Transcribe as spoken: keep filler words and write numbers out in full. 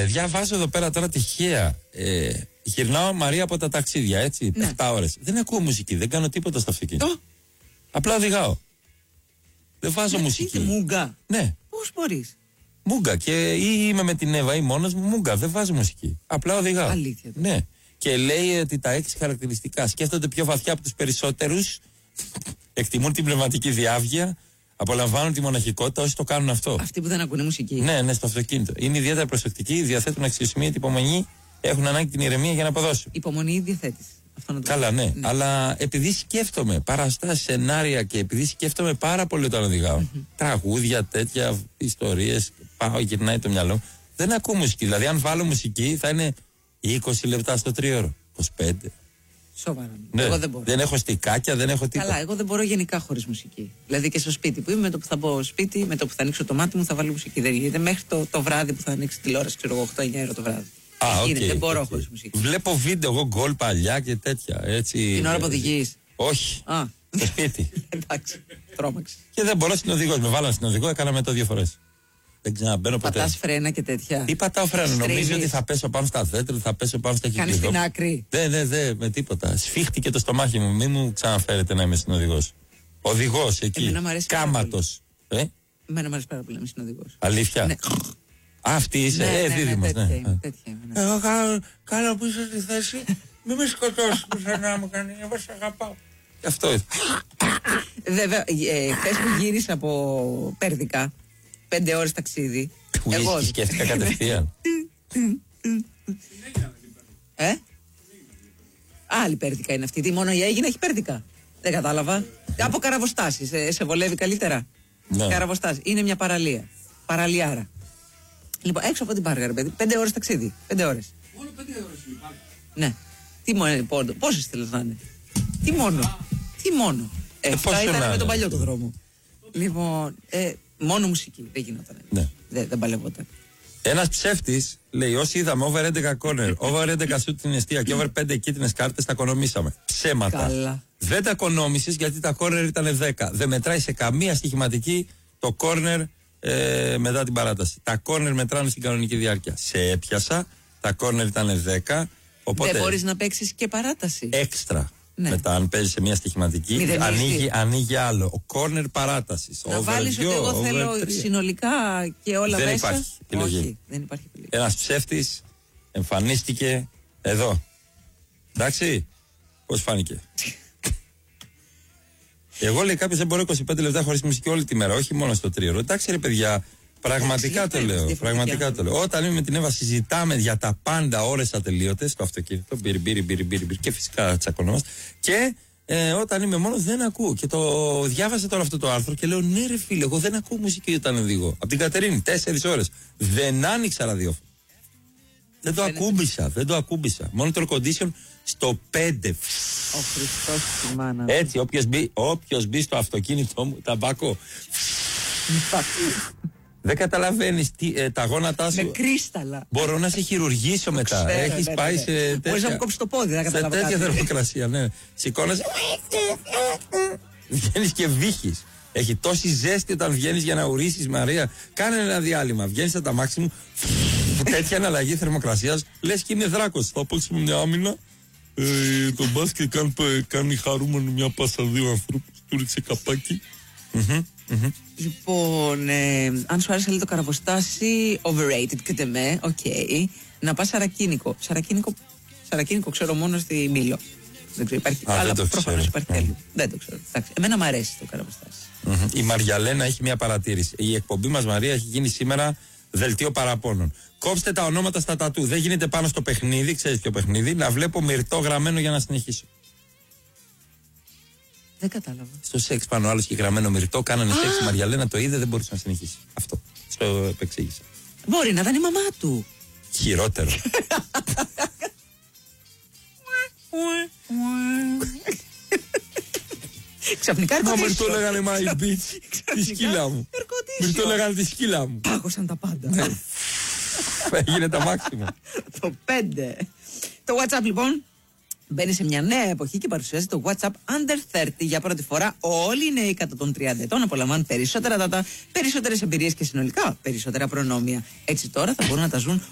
Παιδιά, βάζω εδώ πέρα τώρα τυχαία. Ε, γυρνάω Μαρία από τα ταξίδια, έτσι, ναι. επτά ώρες. Δεν ακούω μουσική, δεν κάνω τίποτα στο αυτοκίνητο. Oh. Απλά οδηγάω. Δεν βάζω ναι, μουσική. Είσαι μούγκα. Ναι. Πώς μπορείς? Μούγκα. Και ή είμαι με την Εύα ή μόνος μου, μούγκα. Δεν βάζω μουσική. Απλά οδηγάω. Αλήθεια. Ναι. Και λέει ότι τα έξι χαρακτηριστικά σκέφτονται πιο βαθιά από τους περισσότερους, εκτιμούν την πνευματική διάβγεια, απολαμβάνουν τη μοναχικότητα όσοι το κάνουν αυτό. Αυτοί που δεν ακούνε μουσική. Ναι, ναι, στο αυτοκίνητο. Είναι ιδιαίτερα προσεκτικοί, διαθέτουν αξιοσημείωτη υπομονή, έχουν ανάγκη την ηρεμία για να αποδώσουν. Υπομονή ή διαθέτηση. Αυτό να το Καλά, ναι. ναι. Αλλά επειδή σκέφτομαι παραστάσεις, σενάρια και επειδή σκέφτομαι πάρα πολύ όταν οδηγάω, mm-hmm. τραγούδια, τέτοια ιστορίες, πάω, γυρνάει το μυαλό. Δεν ακούω μουσική. Δηλαδή, αν βάλω μουσική, θα είναι είκοσι λεπτά στο τρίωρο. είκοσι πέντε. Σοβαρά. Ναι. Εγώ δεν μπορώ. Δεν έχω στικάκια, δεν έχω τίποτα. Καλά, εγώ δεν μπορώ γενικά χωρίς μουσική. Δηλαδή και στο σπίτι που είμαι, με το που θα μπω σπίτι, με το που θα ανοίξω το μάτι μου, θα βάλω μουσική. Δεν γίνεται μέχρι το, το βράδυ που θα ανοίξει τηλεόραση, ξέρω εγώ, οκτώ εννιά ώρα το βράδυ. Α, okay, δεν μπορώ okay. χωρίς μουσική. Βλέπω βίντεο εγώ γκολ παλιά και τέτοια. Έτσι, την ώρα που οδηγείς? Όχι. Α. Στο σπίτι. Εντάξει. Τρόμαξε. Και δεν μπορώ στην οδηγό. Με βάλαν στην οδηγό, έκανα με το δύο φορές. Δεν ξαναμπαίνω ποτέ. Πατάς φρένα και τέτοια? Τι πατάω φρένα? Νομίζω ότι θα πέσω πάνω στα δέντρα, θα πέσω πάνω στα χειμώνα. Κάνεις την άκρη? Δεν, δεν, δεν, με τίποτα. Σφίχτηκε το στομάχι μου. Μην μου ξαναφέρετε να είμαι συνοδηγός. Οδηγός εκεί. Κάματος. Ε? Εμένα μου αρέσει πάρα πολύ να είμαι συνοδηγός. Αλήθεια? Ναι. Αυτή είσαι, ναι, ε, ναι, δίδυμος, ναι. ναι. ναι. Εγώ κάνω πίσω στη θέση, μην με σκοτώσεις πουθενά μου κάνει, εγώ σε αγαπάω. Αυτό είναι. Βέβαια, χθες που γύρισα από Πέρδικα, πέντε ώρες ταξίδι. Εγώ σκέφτηκα κατευθείαν. Ε? Άλλη Πέρδικα είναι αυτή, τι μόνο η Αίγινα έχει Πέρδικα. Δεν κατάλαβα. Από Καραβοστάσεις, σε βολεύει καλύτερα? Καραβοστάσεις, είναι μια παραλία. Παραλιάρα. Λοιπόν, έξω από την Πάργα, ρε παιδί, πέντε ώρες ταξίδι. Πέντε ώρες. Μόνο πέντε ώρες είναι Πάργα. Ναι. Τι μόνο, πόντο, πόσες θέλεις να είναι? Τι μόνο, τι μόνο. Ε, αυτά ήταν με τον παλιό το δρόμο. Λοιπόν, ε, μόνο μουσική, δεν γινόταν. Ναι. Δεν, δεν παλευόταν. Ένας ψεύτης λέει: όσοι είδαμε over έντεκα corner, over έντεκα shoot στην εστία και over πέντε κίτρινες κάρτες, τα οικονομήσαμε. Ψέματα. Καλά. Δεν τα οικονόμησες γιατί τα corner ήταν δέκα. Δεν μετράει σε καμία στοιχηματική το corner ε, μετά την παράταση. Τα corner μετράνε στην κανονική διάρκεια. Σε έπιασα, τα corner ήταν δέκα. Οπότε δεν μπορείς να παίξεις και παράταση. Έξτρα. Ναι. Μετά, αν παίζει σε μια στοιχηματική, ανοίγει, ανοίγει άλλο. Ο corner παράταση. Να βάλεις ότι εγώ θέλω συνολικά και όλα δεν μέσα. Υπάρχει επιλογή. Όχι, δεν υπάρχει επιλογή. Ένας ψεύτης εμφανίστηκε εδώ. Εντάξει, πώς φάνηκε? Εγώ λέει κάποιος δεν μπορώ είκοσι πέντε λεπτά χωρίς μουσική όλη τη μέρα, όχι μόνο στο τρίωρο. Εντάξει ρε παιδιά, πραγματικά το λέω. Πραγματικά το λέω. Όταν είμαι με την Εύα συζητάμε για τα πάντα ώρες ατελείωτες στο αυτοκίνητο, μπύρι, μπύρι, μπύρι, μπύρι, και φυσικά τσακωνόμαστε. Και ε, όταν είμαι μόνος δεν ακούω. Και το διάβασα τώρα αυτό το άρθρο και λέω ναι ρε φίλε, εγώ δεν ακούω μουσική όταν οδηγώ. Από την Κατερίνη, τέσσερις ώρες. Δεν άνοιξα ραδιόφωνο. Δεν το ακούμπησα, δεν το ακούμπησα. Μόνο το air condition στο πέντε. Ο Χριστός τη μάνα. Έτσι, όποιος μπει, όποιος μπει στο αυτοκίνητό μου, ταμπάκο. Δεν καταλαβαίνεις ε, τα γόνατά σου. Με κρίσταλα. Μπορώ να σε χειρουργήσω μετά. Ξέρω, έχεις ναι, πάει ναι. σε τέτοια. Μπορείς να μου κόψεις το πόδι, δεν καταλαβαίνω. Σε τέτοια θερμοκρασία, ναι. Σηκώνεσαι. Βγαίνεις και βύχεις. Έχει τόση ζέστη όταν βγαίνεις για να ουρίσεις, Μαρία. Κάνε ένα διάλειμμα. Βγαίνεις στα ταμάξι μου. Τέτοια αναλλαγή θερμοκρασίας. Λες και είναι δράκος. Θα παίξουμε μια άμυνα. Ε, το μπάσκετ κάνει, κάνει χαρούμενο μια πάσα δύο ανθρώπους. Του ρίξε καπάκι. Mm-hmm, mm-hmm. Λοιπόν, ε, αν σου άρεσε λίγο το καραβοστάσι, overrated και με, οκ. Okay. Να πας σαρακίνικο. Σαρακίνικο, σαρακίνικο ξέρω μόνο στη Μήλο. Δεν ξέρω, υπάρχει. Α, αλλά προφανώς υπάρχει τέλειο. Δεν το ξέρω. Εντάξει, εμένα μου αρέσει το καραβοστάσι. Mm-hmm. Η Μαριαλένα έχει μια παρατήρηση. Η εκπομπή μας, Μαρία, έχει γίνει σήμερα δελτίο παραπώνων. Κόψτε τα ονόματα στα τατού. Δεν γίνεται πάνω στο παιχνίδι, ξέρεις ποιο παιχνίδι, να βλέπω Μυρτό γραμμένο για να συνεχίσω. Δεν κατάλαβα. Στο σεξ πάνω άλλο και γραμμένο Μυρτό, κάνανε σεξ. Η Μαριαλένα το είδε, δεν μπορούσε να συνεχίσει. Αυτό. Στο επεξήγησα. Μπορεί να ήταν η μαμά του. Χειρότερο. Ξαφνικά ερκοντήσιο. Μα Μυρτό λέγανε my bitch. Τη σκύλα μου. Μυρτό λέγανε τη σκύλα μου. Πάγωσαν τα πάντα. Έγινε τα μάξιμο. Το πέντε. Το WhatsApp λοιπόν μπαίνει σε μια νέα εποχή και παρουσιάζει το WhatsApp Under τριάντα. Για πρώτη φορά όλοι οι νέοι κάτω των τριάντα ετών απολαμβάνουν περισσότερα data, περισσότερες εμπειρίες και συνολικά περισσότερα προνόμια. Έτσι τώρα θα μπορούν να τα ζουν